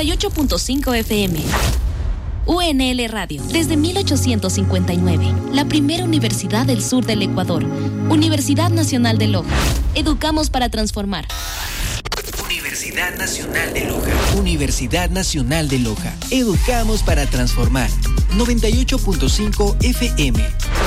98.5 FM. UNL Radio, desde 1859, la primera universidad del sur del Ecuador. Universidad Nacional de Loja. Educamos para transformar. Universidad Nacional de Loja. Universidad Nacional de Loja. Educamos para transformar. 98.5 FM.